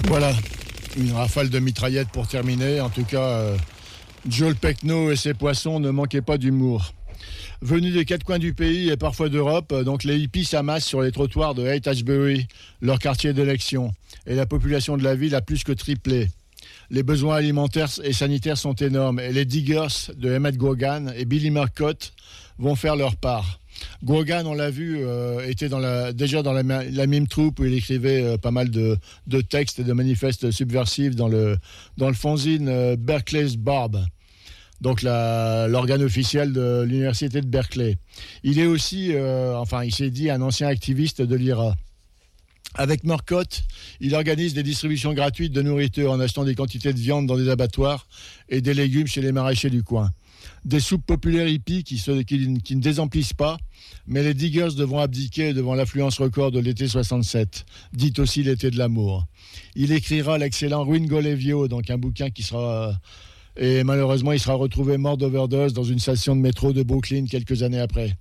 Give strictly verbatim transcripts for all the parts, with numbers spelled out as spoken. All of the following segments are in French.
Voilà, une rafale de mitraillettes pour terminer. En tout cas, euh, Joel Pecno et ses poissons ne manquaient pas d'humour. Venus des quatre coins du pays et parfois d'Europe, donc les hippies s'amassent sur les trottoirs de Haight-Ashbury, leur quartier d'élection. Et la population de la ville a plus que triplé. Les besoins alimentaires et sanitaires sont énormes. Et les Diggers de Emmett Grogan et Billy Murcott vont faire leur part. Grogan, on l'a vu, euh, était dans la, déjà dans la, la même troupe où il écrivait euh, pas mal de, de textes et de manifestes subversifs dans le, dans le fanzine euh, Berkeley's Barb, donc la, l'organe officiel de l'université de Berkeley. Il est aussi, euh, enfin il s'est dit, un ancien activiste de l'I R A. Avec Murcott, il organise des distributions gratuites de nourriture en achetant des quantités de viande dans des abattoirs et des légumes chez les maraîchers du coin. Des soupes populaires hippies qui, se, qui, qui ne désemplissent pas, mais les Diggers devront abdiquer devant l'affluence record de l'été soixante-sept, dite aussi l'été de l'amour. Il écrira l'excellent Ringo Levio, donc un bouquin qui sera... Et malheureusement, il sera retrouvé mort d'overdose dans une station de métro de Brooklyn quelques années après.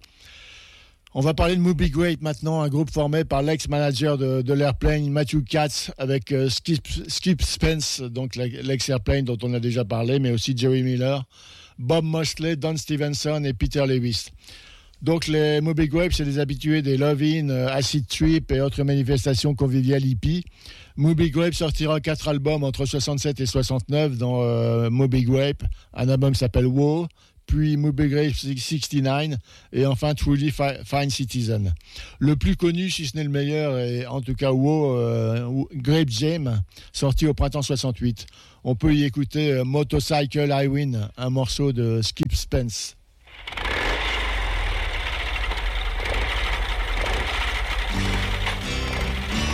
On va parler de Moby Grape maintenant, un groupe formé par l'ex-manager de, de l'Airplane, Matthew Katz, avec euh, Skip, Skip Spence, donc l'ex-Airplane dont on a déjà parlé, mais aussi Jerry Miller, Bob Mosley, Don Stevenson et Peter Lewis. Donc les Moby Grape, c'est des habitués des Love-In, euh, Acid Trip et autres manifestations conviviales hippies. Moby Grape sortira quatre albums entre soixante-sept et soixante-neuf dans euh, Moby Grape. Un album s'appelle Wow, puis Moby Grape soixante-neuf et enfin Truly Fine Citizen. Le plus connu, si ce n'est le meilleur, est en tout cas Wow, euh, Grape Jam, sorti au printemps soixante-huit. On peut y écouter euh, Motorcycle I Win, un morceau de Skip Spence.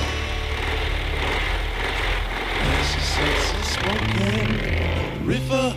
River